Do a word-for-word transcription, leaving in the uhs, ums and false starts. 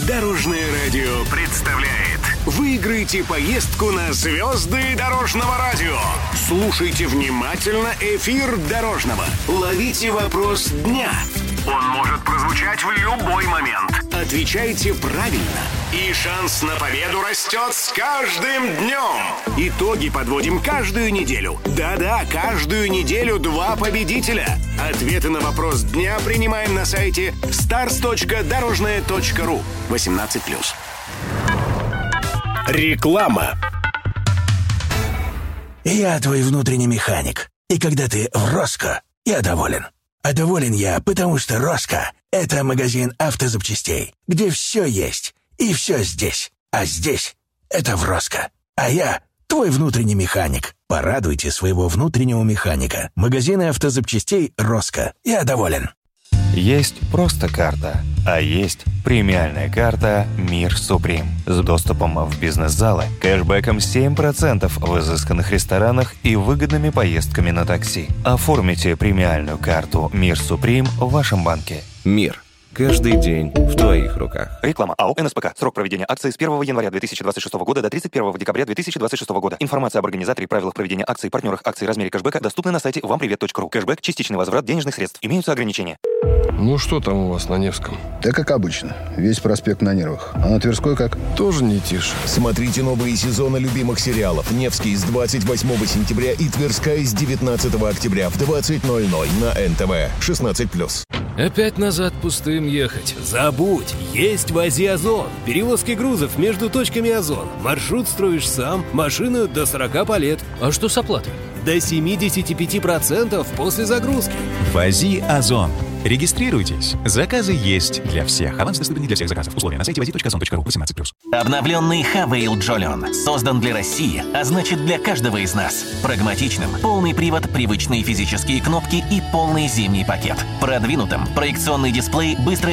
Дорожное радио представляет. Выиграйте поездку на звезды Дорожного радио. Слушайте внимательно эфир Дорожного. Ловите вопрос дня. Он может прозвучать в любой момент. Отвечайте правильно, и шанс на победу растет с каждым днем. Итоги подводим каждую неделю. Да-да, каждую неделю два победителя. Ответы на вопрос дня принимаем на сайте старс точка дорожное точка ру. восемнадцать плюс. Реклама. Я твой внутренний механик. И когда ты в Роско, я доволен. А доволен я, потому что Роско — это магазин автозапчастей, где все есть и все здесь. А здесь — это в Роско. А я твой внутренний механик. Порадуйте своего внутреннего механика. Магазины автозапчастей Роско. Я доволен. Есть просто карта, а есть премиальная карта «Мир Суприм» с доступом в бизнес-залы, кэшбэком семь процентов в изысканных ресторанах и выгодными поездками на такси. Оформите премиальную карту «Мир Суприм» в вашем банке. Мир. Каждый день в твоих руках. Реклама. АО «эн эс пэ ка». Срок проведения акции с первого января две тысячи двадцать шестого года до тридцать первого декабря две тысячи двадцать шестого года. Информация об организаторе, правилах проведения акций, партнерах акций и размере кэшбэка доступны на сайте вам привет точка ру. Кэшбэк – частичный возврат денежных средств. Имеются ограничения. Ну что там у вас на Невском? Да как обычно. Весь проспект на нервах. А на Тверской как? Тоже не тише. Смотрите новые сезоны любимых сериалов. «Невский» с двадцать восьмого сентября и «Тверская» с девятнадцатого октября в двадцать ноль ноль на эн тэ вэ. шестнадцать плюс. Опять назад пустым ехать. Забудь, есть ВАЗи Озон. Перевозки грузов между точками Озон. Маршрут строишь сам, машину до сорока по лет. А что с оплатой? До семьдесят пять процентов после загрузки. ВАЗи Озон. Регистрируйтесь. Заказы есть для всех. Аванс доступен не для всех заказов. Условия на сайте вази точка озон точка ру. восемнадцать плюс. Обновленный Хавейл Джолион создан для России, а значит для каждого из нас. Прагматичным, полный привод, привычные физические кнопки и полный зимний пакет. Продвинутым, проекционный дисплей, быстрый